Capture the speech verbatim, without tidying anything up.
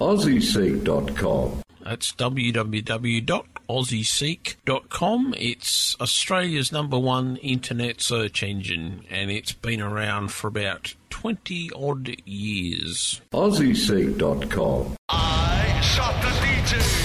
aussie seek dot com. That's w w w dot aussie seek dot com. It's Australia's number one internet search engine, and it's been around for about twenty-odd years. aussie seek dot com. I shot the D J.